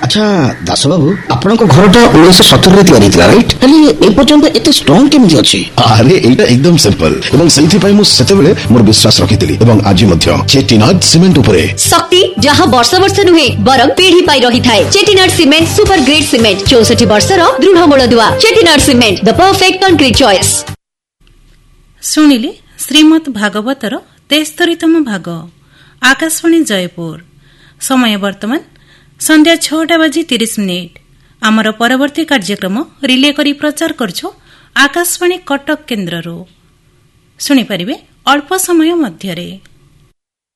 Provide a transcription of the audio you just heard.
আচ্ছা দাস বাবু, ଆପଣଙ୍କ ଘରଟା 1970 তৈরি ହେଇଥିଲା রাইট? ହେଲେ ଏ ପର୍ଯ୍ୟନ୍ତ ଏତେ ଷ୍ଟ୍ରଙ୍ଗ କେମିତି ଅଛି? আরে এইটা একদম সিম্পল এবং সেইথিপাই ମୁଁ ସେତେବେଳେ ମୋର ବିଶ୍ୱାସ ରଖିଥିଲି ଏବଂ ଆଜି ମଧ୍ୟ ଚେଟିନାଡ୍ ସିମେଣ୍ଟ ଉପରେ ଶକ୍ତି ଯାହା ବର୍ଷ ବର୍ଷ ନୁହେଁ ବରଂ ପିଢି ପାଇ ରହିଥାଏ। ଚେଟିନାଡ୍ ସିମେଣ୍ଟ ସୁପର ଗ୍ରେଡ୍ ସିମେଣ୍ଟ, 64 ବର୍ଷର ଦୃଢ ମୂଳଦୁଆ। ଚେଟିନାଡ୍ ସିମେଣ୍ଟ, ଦ ପରଫେକ୍ଟ କଂକ୍ରିଟ ଚଏସ୍। ଶୁଣିଲେ ଶ୍ରୀମଦ୍ ଭାଗବତର 73ତମ ଭାଗ। ଆକାଶବାଣୀ ଜୟପୁର। ସମୟ ବର୍ତ୍ତମାନ ସନ୍ଧ୍ୟା 6:30। ଆମର ପରବର୍ତ୍ତୀ କାର୍ଯ୍ୟକ୍ରମ ରିଲେ କରି ପ୍ରଚାର କରୁଛୁ ଆକାଶବାଣୀ କଟକ କେନ୍ଦ୍ରରୁ। ଶୁଣିପାରିବେ ଅଳ୍ପ ସମୟ ମଧ୍ୟରେ।